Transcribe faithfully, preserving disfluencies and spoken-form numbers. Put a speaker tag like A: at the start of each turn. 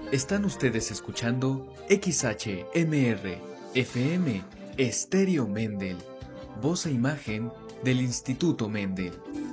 A: Están ustedes escuchando X H M R F M Estéreo Mendel, voz e imagen del Instituto Mendel.